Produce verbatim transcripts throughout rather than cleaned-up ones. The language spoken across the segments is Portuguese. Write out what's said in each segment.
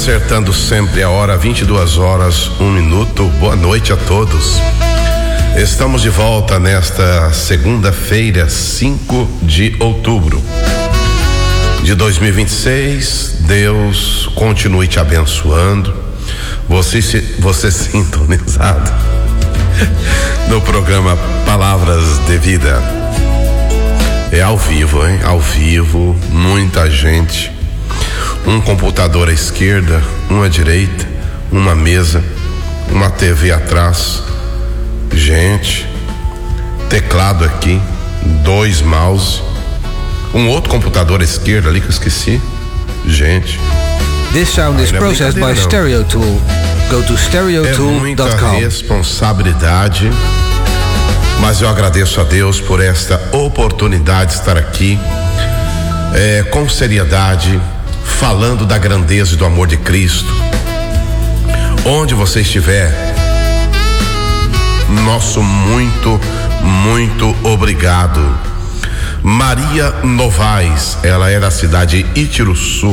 Consertando sempre a hora, vinte e duas horas, um minuto. Boa noite a todos. Estamos de volta nesta segunda-feira, cinco de outubro de dois mil e vinte e seis. Deus continue te abençoando. Você, você sintonizado no programa Palavras de Vida. É ao vivo, hein? Ao vivo, muita gente. Um computador à esquerda, um à direita, uma mesa, uma T V atrás. Gente, teclado aqui, dois mouse, um outro computador à esquerda ali que eu esqueci. Gente. This sound is processed by Stereo Tool. Go to stereo tool dot com. É muita responsabilidade, mas eu agradeço a Deus por esta oportunidade de estar aqui, é, com seriedade, falando da grandeza e do amor de Cristo. Onde você estiver, nosso muito, muito obrigado. Maria Novaes, ela é da cidade de Itiruçu.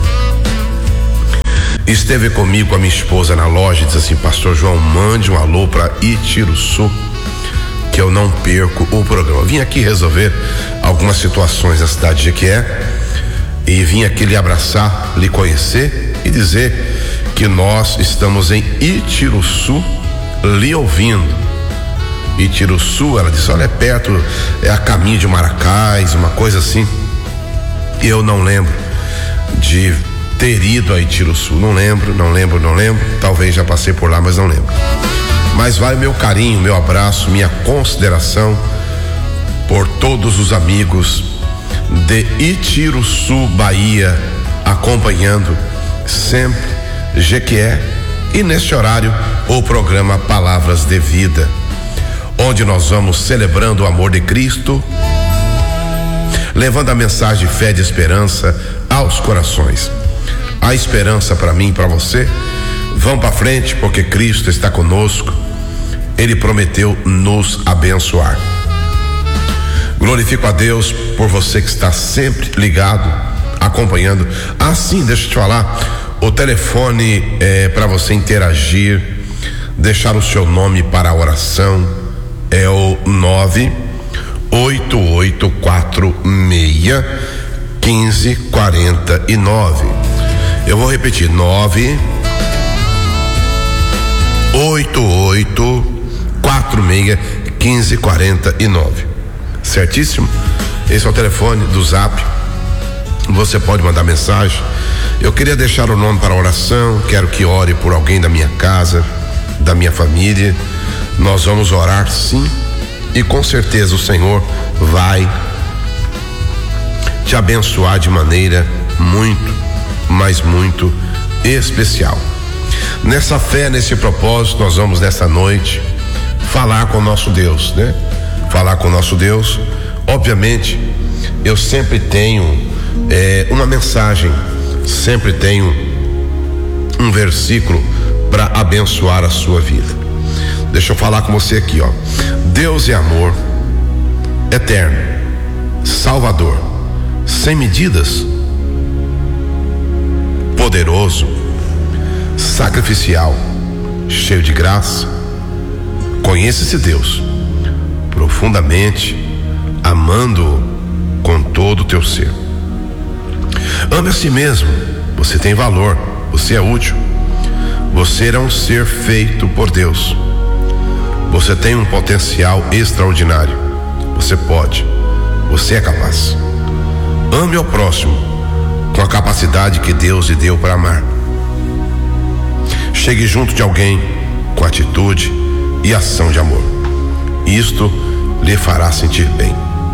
Esteve comigo, a minha esposa, na loja e disse assim: Pastor João, mande um alô para Itiruçu, que eu não perco o programa. Vim aqui resolver algumas situações da cidade de Jequié e vim aqui lhe abraçar, lhe conhecer e dizer que nós estamos em Itiruçu lhe ouvindo. Itiruçu, ela disse, olha, é perto, é a caminho de Maracás, uma coisa assim. Eu não lembro de ter ido a Itiruçu, não lembro, não lembro, não lembro, talvez já passei por lá, mas não lembro. Mas vai o meu carinho, meu abraço, minha consideração por todos os amigos de Itiruçu, Bahia, acompanhando sempre Jequié e neste horário o programa Palavras de Vida, onde nós vamos celebrando o amor de Cristo, levando a mensagem de fé e de esperança aos corações. A esperança para mim e para você. Vamos para frente, porque Cristo está conosco. Ele prometeu nos abençoar. Glorifico a Deus por você que está sempre ligado, acompanhando. Ah, sim, deixa eu te falar. O telefone é para você interagir, deixar o seu nome para a oração. É o nove oito oito quatro seis um cinco quatro nove. Eu vou repetir: nove oito oito quatro seis um cinco quatro nove. Certíssimo? Esse é o telefone do Zap. Você pode mandar mensagem. Eu queria deixar o nome para a oração. Quero que ore por alguém da minha casa, da minha família. Nós vamos orar, sim, e com certeza o Senhor vai te abençoar de maneira muito, mas muito especial. Nessa fé, nesse propósito, nós vamos nessa noite falar com o nosso Deus, né? Falar com o nosso Deus. Obviamente, eu sempre tenho é, uma mensagem, sempre tenho um versículo para abençoar a sua vida. Deixa eu falar com você aqui, ó. Deus é amor, eterno, salvador, sem medidas, poderoso, sacrificial, cheio de graça. Conheça esse Deus profundamente, amando-o com todo o teu ser. Ame a si mesmo. Você tem valor, você é útil, você é um ser feito por Deus. Você tem um potencial extraordinário. Você pode, você é capaz. Ame ao próximo com a capacidade que Deus lhe deu para amar. Chegue junto de alguém com atitude e ação de amor. Isto lhe fará sentir bem.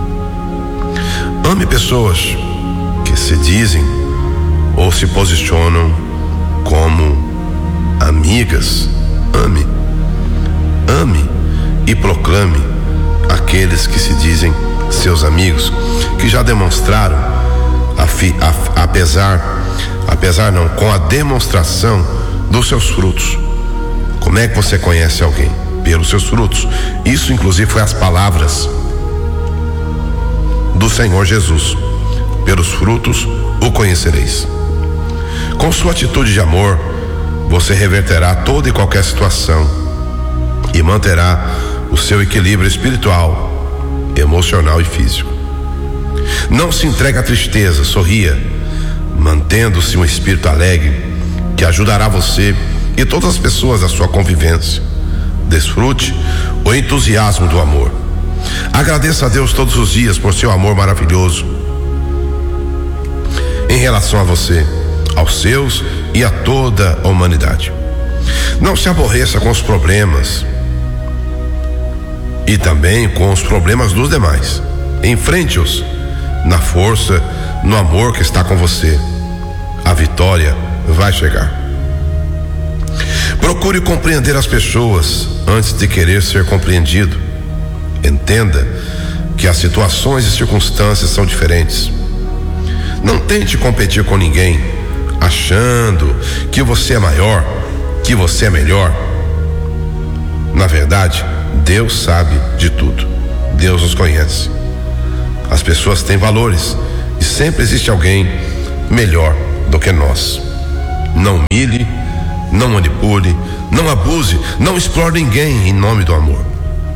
Ame pessoas que se dizem ou se posicionam como amigas. Ame. Ame e proclame aqueles que se dizem seus amigos, que já demonstraram, a fi, a, apesar, apesar não, com a demonstração dos seus frutos. Como é que você conhece alguém? Pelos seus frutos. Isso inclusive foi as palavras do Senhor Jesus: pelos frutos o conhecereis. Com sua atitude de amor, você reverterá toda e qualquer situação e manterá o seu equilíbrio espiritual, emocional e físico. Não se entregue à tristeza, sorria, mantendo-se um espírito alegre que ajudará você e todas as pessoas da sua convivência. Desfrute o entusiasmo do amor. Agradeça a Deus todos os dias por seu amor maravilhoso em relação a você, aos seus e a toda a humanidade. Não se aborreça com os problemas e também com os problemas dos demais. Enfrente-os na força, no amor que está com você. A vitória vai chegar. Procure compreender as pessoas antes de querer ser compreendido. Entenda que as situações e circunstâncias são diferentes. Não tente competir com ninguém, achando que você é maior, que você é melhor. Na verdade, Deus sabe de tudo. Deus nos conhece. As pessoas têm valores e sempre existe alguém melhor do que nós. Não humilhe, não manipule, não abuse, não explore ninguém em nome do amor.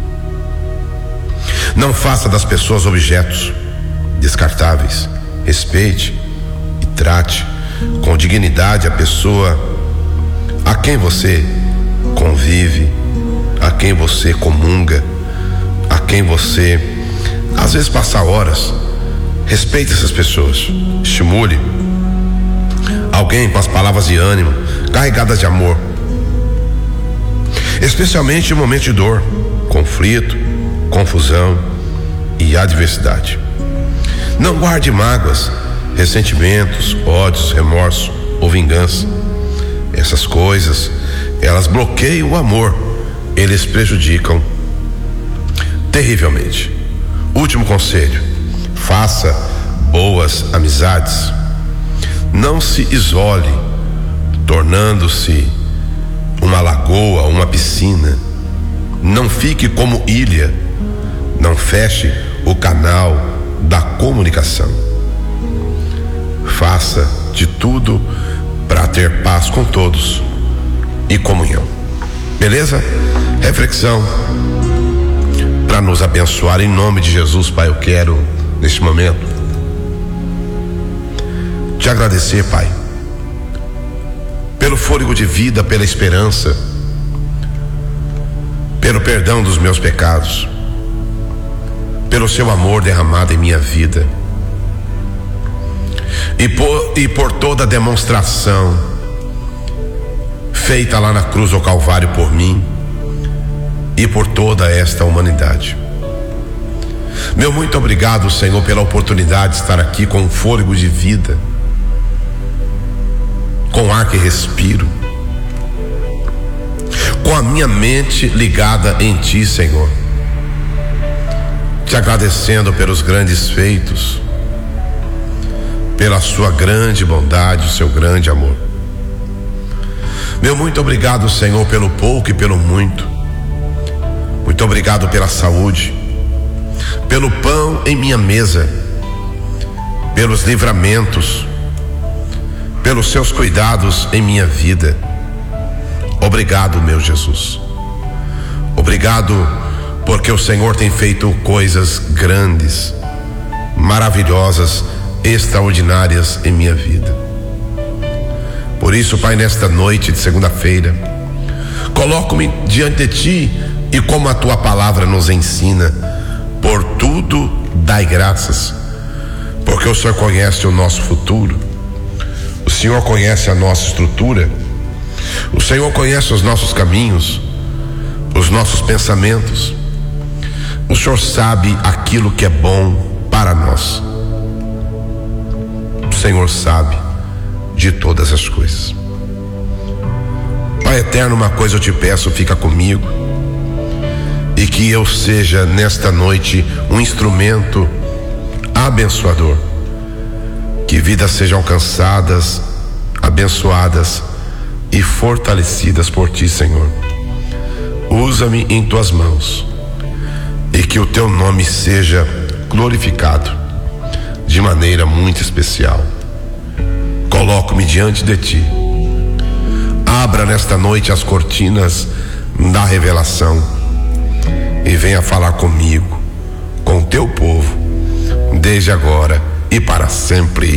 Não faça das pessoas objetos descartáveis. Respeite e trate com dignidade a pessoa a quem você convive, a quem você comunga, a quem você às vezes passa horas. Respeite essas pessoas. Estimule alguém com as palavras de ânimo, carregadas de amor, especialmente em momentos de dor, conflito, confusão e adversidade. Não guarde mágoas, ressentimentos, ódios, remorso ou vingança. Essas coisas, elas bloqueiam o amor, eles prejudicam terrivelmente. Último conselho: faça boas amizades. Não se isole, tornando-se uma lagoa, uma piscina. Não fique como ilha. Não feche o canal da comunicação. Faça de tudo para ter paz com todos e comunhão. Beleza? Reflexão para nos abençoar em nome de Jesus. Pai, eu quero neste momento te agradecer, Pai, pelo fôlego de vida, pela esperança, pelo perdão dos meus pecados, pelo seu amor derramado em minha vida e por, e por toda a demonstração feita lá na cruz do Calvário por mim e por toda esta humanidade. Meu muito obrigado, Senhor, pela oportunidade de estar aqui com um fôlego de vida, com o ar que respiro, com a minha mente ligada em Ti, Senhor, te agradecendo pelos grandes feitos, pela sua grande bondade, o seu grande amor. Meu muito obrigado, Senhor, pelo pouco e pelo muito. Muito obrigado pela saúde, pelo pão em minha mesa, pelos livramentos, pelos seus cuidados em minha vida. Obrigado, meu Jesus. Obrigado porque o Senhor tem feito coisas grandes, maravilhosas, extraordinárias em minha vida. Por isso, Pai, nesta noite de segunda-feira, coloco-me diante de Ti e, como a Tua palavra nos ensina, por tudo dai graças, porque o Senhor conhece o nosso futuro, o Senhor conhece a nossa estrutura, o Senhor conhece os nossos caminhos, os nossos pensamentos. O Senhor sabe aquilo que é bom para nós. O Senhor sabe de todas as coisas. Pai eterno, uma coisa eu te peço, fica comigo, e que eu seja nesta noite um instrumento abençoador, que vidas sejam alcançadas, abençoadas e fortalecidas por Ti, Senhor. Usa-me em Tuas mãos e que o Teu nome seja glorificado de maneira muito especial. coloco-me diante de ti. Abra nesta noite as cortinas da revelação e venha falar comigo, com o teu povo, desde agora e para sempre.